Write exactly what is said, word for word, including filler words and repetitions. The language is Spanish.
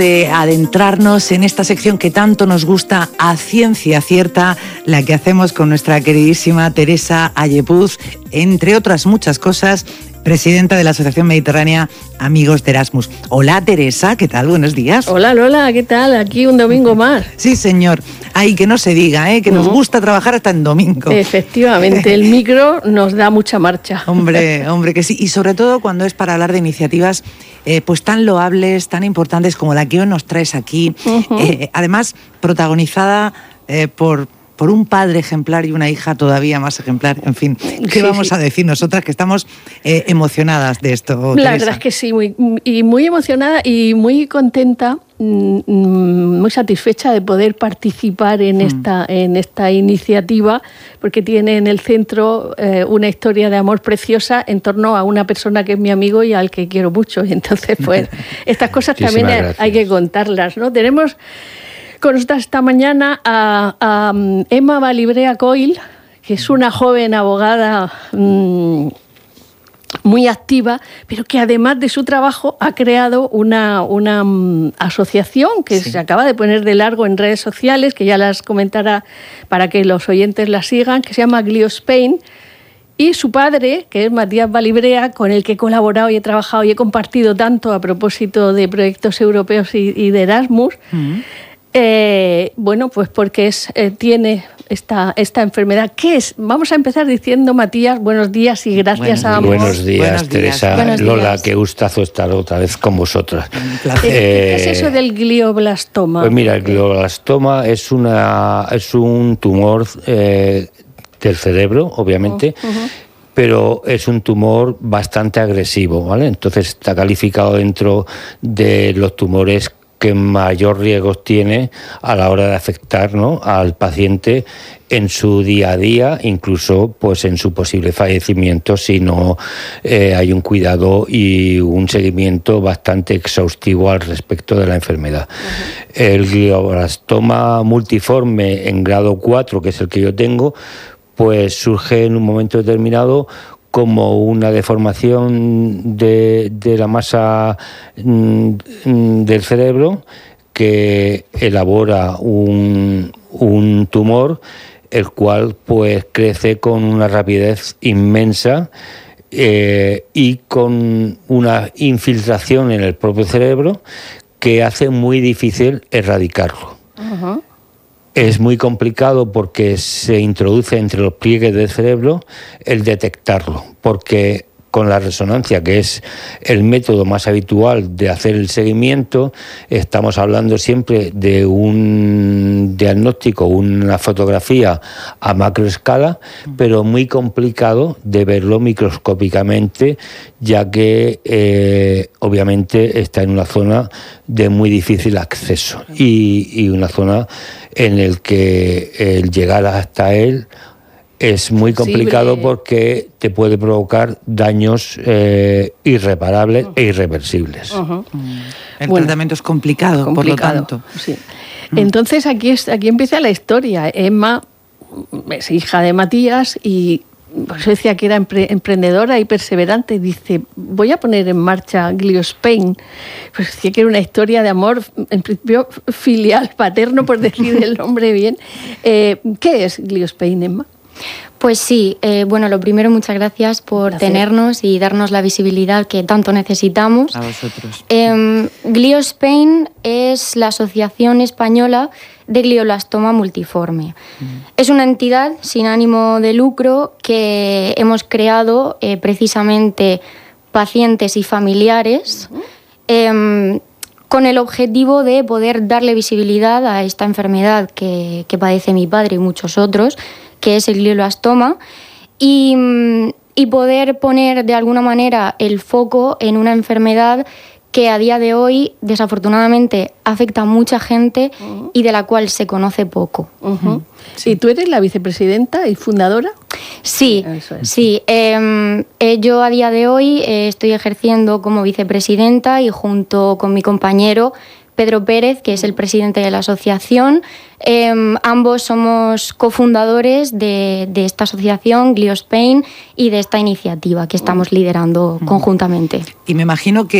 De adentrarnos en esta sección que tanto nos gusta, a ciencia cierta, la que hacemos con nuestra queridísima Teresa Ayepuz, entre otras muchas cosas, presidenta de la Asociación Mediterránea Amigos de Erasmus. Hola Teresa, ¿qué tal? Buenos días. Hola Lola, ¿qué tal? Aquí un domingo más. Sí señor, ay, que no se diga, ¿eh? que nos uh-huh. gusta trabajar hasta en domingo. Efectivamente, el micro nos da mucha marcha. Hombre, hombre que sí, y sobre todo cuando es para hablar de iniciativas eh, pues tan loables, tan importantes como la que hoy nos traes aquí, uh-huh. eh, además protagonizada eh, por... por un padre ejemplar y una hija todavía más ejemplar. En fin, ¿qué sí, vamos sí. a decir nosotras que estamos eh, emocionadas de esto, La Teresa? verdad es que sí, muy, y muy emocionada y muy contenta, muy satisfecha de poder participar en, mm. esta, en esta iniciativa, porque tiene en el centro eh, una historia de amor preciosa en torno a una persona que es mi amigo y al que quiero mucho. Entonces, pues, estas cosas también gracias. hay que contarlas, ¿no? Tenemos con nosotros esta mañana a, a Emma Balibrea Coil, que es una joven abogada mmm, muy activa, pero que además de su trabajo ha creado una, una um, asociación que sí. se acaba de poner de largo en redes sociales, que ya las comentará para que los oyentes la sigan, que se llama Glio Spain. Y su padre, que es Matías Balibrea, con el que he colaborado y he trabajado y he compartido tanto a propósito de proyectos europeos y, y de Erasmus, uh-huh. Eh, bueno, pues porque es, eh, tiene esta, esta enfermedad. ¿Qué es? Vamos a empezar diciendo, Matías, buenos días y gracias buenos a ambos. Buenos días, buenos Teresa. Días. Buenos Lola, días. Qué gustazo estar otra vez con vosotras. Eh, ¿Qué es eso del glioblastoma? Pues mira, el glioblastoma es, una, es un tumor eh, del cerebro, obviamente, uh, uh-huh. pero es un tumor bastante agresivo, ¿vale? Entonces está calificado dentro de los tumores que mayor riesgo tiene a la hora de afectar, ¿no?, al paciente en su día a día, incluso pues en su posible fallecimiento si no eh, hay un cuidado y un seguimiento bastante exhaustivo al respecto de la enfermedad. Uh-huh. El glioblastoma multiforme en grado cuatro, que es el que yo tengo, pues surge en un momento determinado como una deformación de, de la masa mm, del cerebro que elabora un, un tumor, el cual pues crece con una rapidez inmensa eh, y con una infiltración en el propio cerebro que hace muy difícil erradicarlo. Uh-huh. Es muy complicado porque se introduce entre los pliegues del cerebro el detectarlo, porque con la resonancia, que es el método más habitual de hacer el seguimiento, estamos hablando siempre de un diagnóstico, una fotografía a macroescala, pero muy complicado de verlo microscópicamente, ya que eh, obviamente está en una zona de muy difícil acceso y, y una zona en la que el llegar hasta él es muy complicado sí, porque te puede provocar daños eh, irreparables uh-huh. e irreversibles. Uh-huh. El bueno, tratamiento es complicado, complicado, por lo tanto. Sí. Entonces aquí, es, aquí empieza la historia. Emma es hija de Matías y por eso decía que era empre- emprendedora y perseverante. Dice, voy a poner en marcha Glio Spain. Pues decía que era una historia de amor, en principio filial, paterno, por decir el nombre bien. Eh, ¿Qué es Glio Spain, Emma? Pues sí, eh, bueno, lo primero, muchas gracias por gracias. tenernos y darnos la visibilidad que tanto necesitamos. A vosotros. Eh, Glio Spain es la Asociación Española de Glioblastoma Multiforme. Mm. Es una entidad sin ánimo de lucro que hemos creado eh, precisamente pacientes y familiares uh-huh. eh, con el objetivo de poder darle visibilidad a esta enfermedad que, que padece mi padre y muchos otros, que es el glioblastoma, y, y poder poner de alguna manera el foco en una enfermedad que a día de hoy, desafortunadamente, afecta a mucha gente uh-huh. y de la cual se conoce poco. Uh-huh. Sí. ¿Y tú eres la vicepresidenta y fundadora? Sí, Eso es. sí. Eh, eh, yo a día de hoy eh, estoy ejerciendo como vicepresidenta y junto con mi compañero Pedro Pérez, que es el presidente de la asociación. Eh, ambos somos cofundadores de, de esta asociación, Glio Spain, y de esta iniciativa que estamos liderando conjuntamente. Y me imagino que